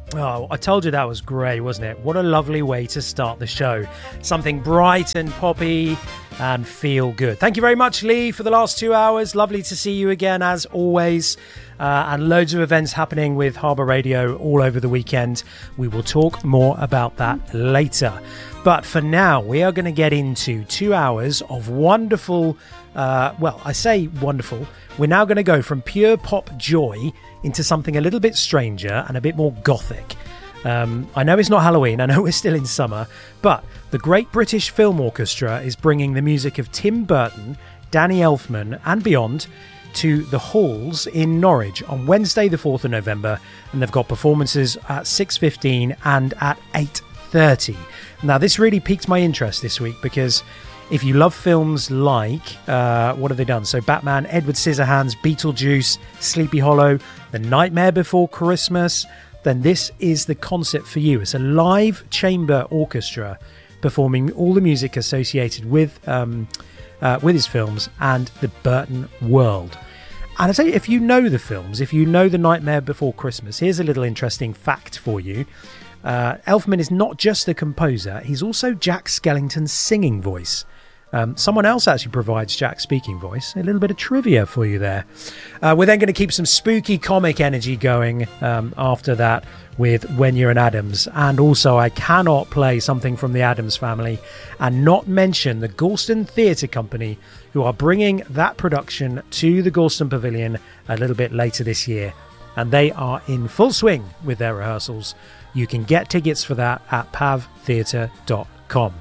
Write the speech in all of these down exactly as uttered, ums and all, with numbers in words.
Oh, I told you that was great, wasn't it? What a lovely way to start the show. Something bright and poppy and feel good. Thank you very much, Lee, for the last two hours. Lovely to see you again, as always. Uh, and loads of events happening with Harbour Radio all over the weekend. We will talk more about that later. But for now, we are going to get into two hours of wonderful, uh, well, I say wonderful. We're now going to go from pure pop joy into something a little bit stranger and a bit more gothic. Um, I know it's not Halloween, I know we're still in summer, but the Great British Film Orchestra is bringing the music of Tim Burton, Danny Elfman and beyond to the halls in Norwich on Wednesday the fourth of November, and they've got performances at six fifteen and at eight thirty. Now this really piqued my interest this week because if you love films like, uh, what have they done? So Batman, Edward Scissorhands, Beetlejuice, Sleepy Hollow, The Nightmare Before Christmas, then this is the concert for you. It's a live chamber orchestra performing all the music associated with um, uh, with his films and the Burton world. And I tell you, if you know the films, if you know The Nightmare Before Christmas, here's a little interesting fact for you. Uh, Elfman is not just the composer, he's also Jack Skellington's singing voice. Um, someone else actually provides Jack's speaking voice. A little bit of trivia for you there. Uh, we're then going to keep some spooky comic energy going um, after that with When You're an Addams. And also, I cannot play something from the Addams Family and not mention the Galston Theatre Company, who are bringing that production to the Galston Pavilion a little bit later this year. And they are in full swing with their rehearsals. You can get tickets for that at pav theatre dot com.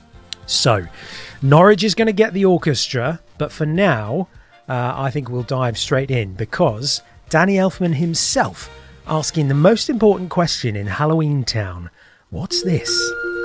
So, Norwich is going to get the orchestra, but for now, uh, I think we'll dive straight in because Danny Elfman himself asking the most important question in Halloween Town. What's this?